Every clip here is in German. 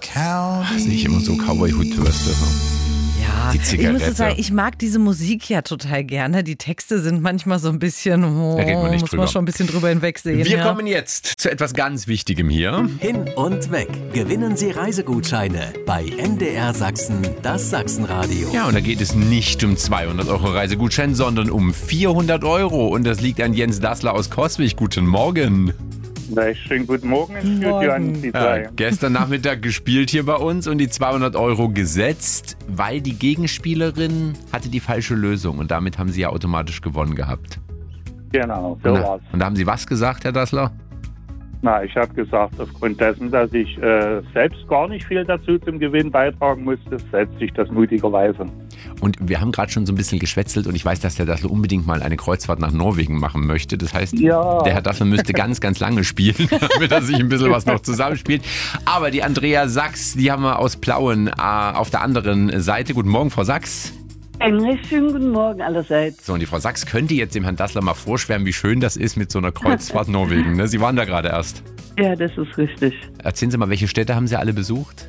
Sehe ich immer so Cowboy-Hut, weißt du. Ja, Die ich Zigarette. muss sagen, ich mag diese Musik ja total gerne. Die Texte sind manchmal so ein bisschen, Da reden wir nicht muss drüber. man schon ein bisschen drüber hinwegsehen. Wir ja. kommen jetzt zu etwas ganz Wichtigem hier. Hin und weg. Gewinnen Sie Reisegutscheine bei MDR Sachsen, das Sachsenradio. Ja, und da geht es nicht um 200 Euro Reisegutschein, sondern um 400 Euro. Und das liegt an Jens Dassler aus Coswig. Guten Morgen. Schönen guten Morgen ins Studio an die Ja, zwei. gestern Nachmittag gespielt hier bei uns und die 200 Euro gesetzt, weil die Gegenspielerin hatte die falsche Lösung. Und damit haben sie ja automatisch gewonnen gehabt. Genau, so war's. Und da haben Sie was gesagt, Herr Dassler? Na, ich habe gesagt, aufgrund dessen, dass ich selbst gar nicht viel dazu zum Gewinn beitragen musste, setze ich das mutigerweise. Und wir haben gerade schon so ein bisschen geschwätzelt und ich weiß, dass der Dassler unbedingt mal eine Kreuzfahrt nach Norwegen machen möchte. Das heißt, Ja. der Herr Dassler müsste ganz, ganz lange spielen, damit er sich ein bisschen was noch zusammenspielt. Aber die Andrea Sachs, die haben wir aus Plauen auf der anderen Seite. Guten Morgen, Frau Sachs. Einen recht schönen guten Morgen allerseits. So, und die Frau Sachs könnte jetzt dem Herrn Dassler mal vorschwärmen, wie schön das ist mit so einer Kreuzfahrt Norwegen. Ne? Sie waren da gerade erst. Ja, das ist richtig. Erzählen Sie mal, welche Städte haben Sie alle besucht?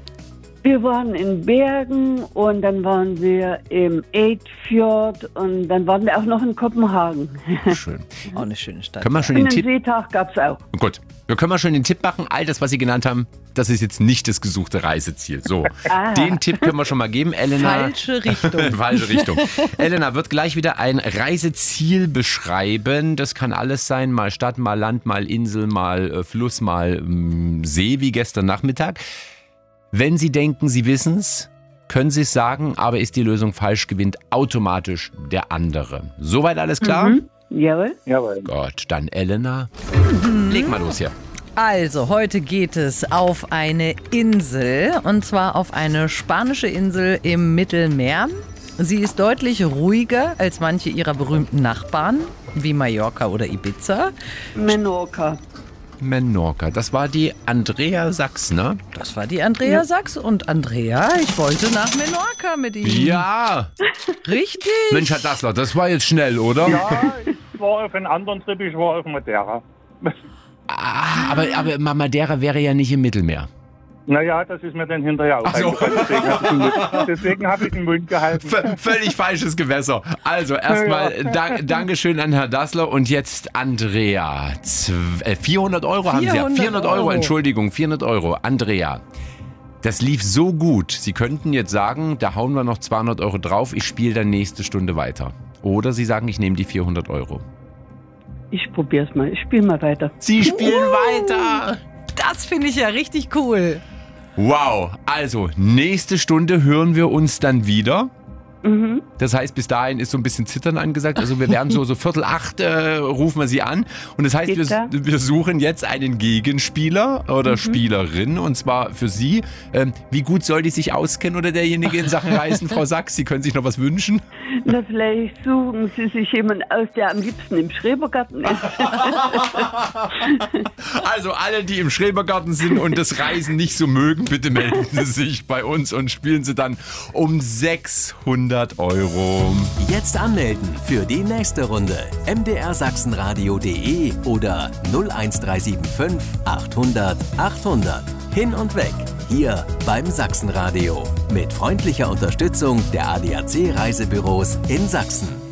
Wir waren in Bergen und dann waren wir im Eidfjord und dann waren wir auch noch in Kopenhagen. Schön. Auch eine schöne Stadt. Können wir schon Und den einen Tipp... Seetag gab es auch. Gut, wir können mal schon den Tipp machen. All das, was Sie genannt haben, das ist jetzt nicht das gesuchte Reiseziel. So, den Tipp können wir schon mal geben. Elena, Falsche Richtung. falsche Richtung. Elena wird gleich wieder ein Reiseziel beschreiben. Das kann alles sein, mal Stadt, mal Land, mal Insel, mal Fluss, mal See, wie gestern Nachmittag. Wenn Sie denken, Sie wissen's, können Sie es sagen, aber ist die Lösung falsch, gewinnt automatisch der andere. Soweit alles klar? Jawohl. Jawohl. Gut, dann Elena, leg mal los hier. Also, heute geht es auf eine Insel, und zwar auf eine spanische Insel im Mittelmeer. Sie ist deutlich ruhiger als manche ihrer berühmten Nachbarn, wie Mallorca oder Ibiza. Menorca. Menorca, das war die Andrea Sachs, ne? Das war die Andrea Sachs. Und Andrea, ich wollte nach Menorca mit Ihnen. Ja! Richtig. Mensch, Herr Dassler, das war jetzt schnell, oder? Ja, ich war auf einen anderen Trip, ich war auf Madeira. Aber Madeira wäre ja nicht im Mittelmeer. Naja, das ist mir dann hinterher auch Ach so. eingefallen. Deswegen habe ich den Mund gehalten. Völlig falsches Gewässer. Also erstmal Dankeschön an Herr Dassler und jetzt Andrea. 400 Euro haben Sie ja. 400 Euro, Entschuldigung, 400 Euro. Andrea, das lief so gut. Sie könnten jetzt sagen, da hauen wir noch 200 Euro drauf, ich spiele dann nächste Stunde weiter. Oder Sie sagen, ich nehme die 400 Euro. Ich probier's mal. Ich spiele mal weiter. Sie spielen weiter. Das finde ich ja richtig cool. Wow, also nächste Stunde hören wir uns dann wieder. Das heißt, bis dahin ist so ein bisschen Zittern angesagt. Also wir werden so 7:45 rufen wir Sie an. Und das heißt, wir suchen jetzt einen Gegenspieler oder Spielerin. Und zwar für Sie. Wie gut soll die sich auskennen oder derjenige in Sachen Reisen, Frau Sachs? Sie können sich noch was wünschen? Na, vielleicht suchen Sie sich jemanden aus, der am liebsten im Schrebergarten ist. Also alle, die im Schrebergarten sind und das Reisen nicht so mögen, bitte melden Sie sich bei uns und spielen Sie dann um 600 Euro. Jetzt anmelden für die nächste Runde. mdrsachsenradio.de oder 01375 800 800. Hin und weg. Hier beim Sachsenradio. Mit freundlicher Unterstützung der ADAC Reisebüros in Sachsen.